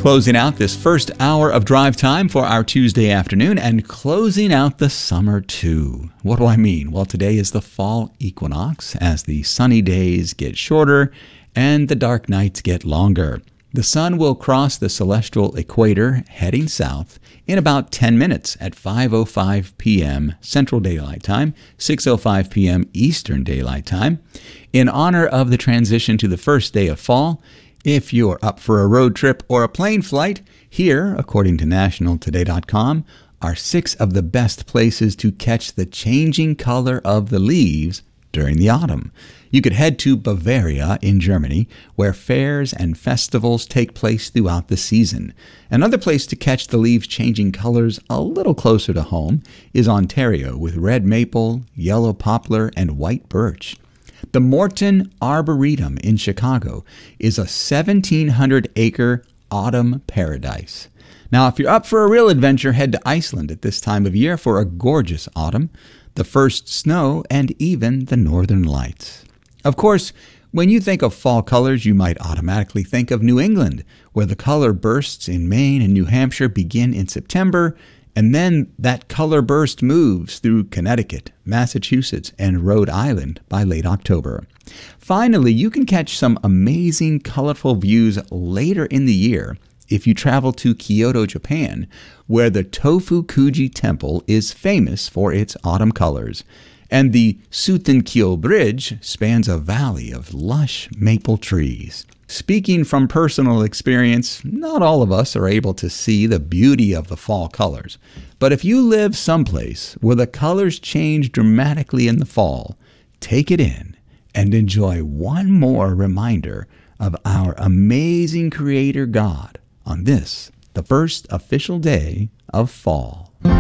Closing out this first hour of drive time for our Tuesday afternoon and closing out the summer too. What do I mean? Well, today is the fall equinox as the sunny days get shorter and the dark nights get longer. The sun will cross the celestial equator heading south in about 10 minutes at 5:05 p.m. Central Daylight Time, 6:05 p.m. Eastern Daylight Time. In honor of the transition to the first day of fall, if you're up for a road trip or a plane flight, here, according to nationaltoday.com, are 6 of the best places to catch the changing color of the leaves during the autumn. You could head to Bavaria in Germany, where fairs and festivals take place throughout the season. Another place to catch the leaves changing colors a little closer to home is Ontario, with red maple, yellow poplar, and white birch. The Morton Arboretum in Chicago is a 1,700-acre autumn paradise. Now, if you're up for a real adventure, head to Iceland at this time of year for a gorgeous autumn, the first snow, and even the northern lights. Of course, when you think of fall colors, you might automatically think of New England, where the color bursts in Maine and New Hampshire begin in September, and then that color burst moves through Connecticut, Massachusetts, and Rhode Island by late October. Finally, you can catch some amazing colorful views later in the year if you travel to Kyoto, Japan, where the Tofukuji Temple is famous for its autumn colors, and the Sutenkyo Bridge spans a valley of lush maple trees. Speaking from personal experience, not all of us are able to see the beauty of the fall colors. But if you live someplace where the colors change dramatically in the fall, take it in and enjoy one more reminder of our amazing Creator God on this, the first official day of fall.